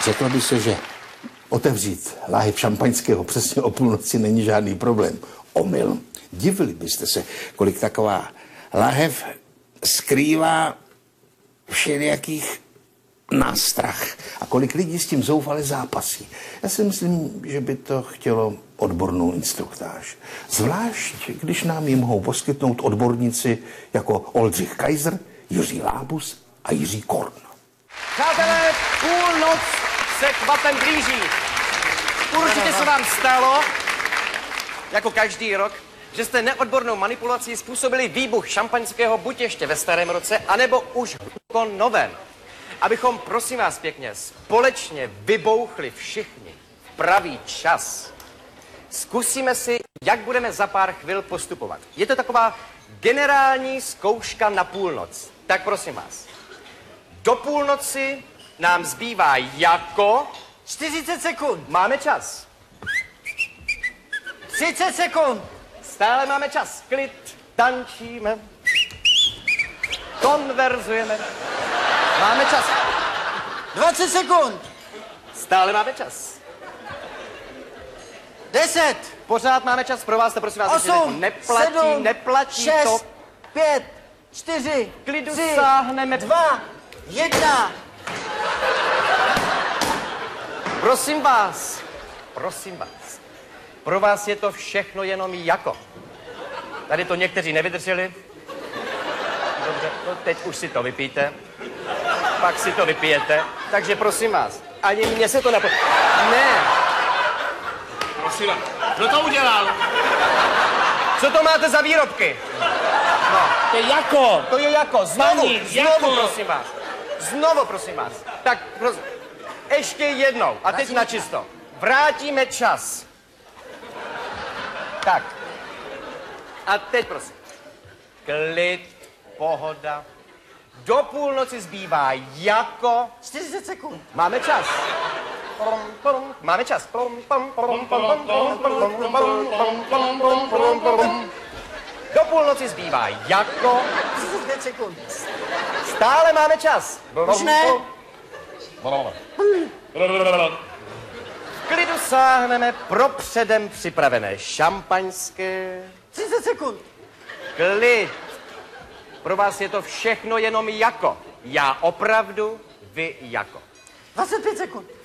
Řeklo by se, že otevřít láhev šampaňského přesně o půlnoci není žádný problém. Omyl. Divili byste se, kolik taková láhev skrývá všelijakých nástrah a kolik lidí s tím zoufale zápasí. Já si myslím, že by to chtělo odbornou instruktáž. Zvlášť, když nám ji mohou poskytnout odborníci jako Oldřich Kaiser, Jiří Lábus a Jiří Korn. Přátelé, půlnoc se kvapem blíží. Určitě se vám stalo, jako každý rok, že jste neodbornou manipulací způsobili výbuch šampaňského buď ještě ve starém roce, anebo už hluboko novém. Abychom, prosím vás pěkně, společně vybouchli všichni v pravý čas. Zkusíme si, jak budeme za pár chvil postupovat. Je to taková generální zkouška na půlnoc. Tak prosím vás, do půlnoci nám zbývá jako 40 sekund. Máme čas. 30 sekund. Stále máme čas. Klid, tančíme, konverzujeme. Máme čas. 20 sekund. Stále máme čas. 10. Pořád máme čas pro vás, to prosím vás. 8, neplatí, 7, neplatí 6, to. 5, 4, Klidu 3, sáhneme. 2, 1. Prosím vás, pro vás je to všechno jenom jako. Tady to někteří nevydrželi. Dobře, no teď už si to vypijte. Pak si to vypijete. Takže prosím vás, ani mně se to Ne. Prosím, kdo to udělal? Co to máte za výrobky? No. To je jako. To je jako. Znovu, Paní, znovu, jako. prosím vás. Znovu, prosím vás. Tak, prosím. Ještě jednou. A teď na čisto. Vrátíme čas. Tak. A teď, prosím. Klid, pohoda. Do půlnoci zbývá jako... 40 sekund. Máme čas. Máme čas. Do půlnoci zbývá jako... 35 sekund. Stále máme čas. Už ne. V klidu sáhneme pro předem připravené šampaňské. 30 sekund. Klid. Pro vás je to všechno jenom jako. Já opravdu, vy jako. 25 sekund.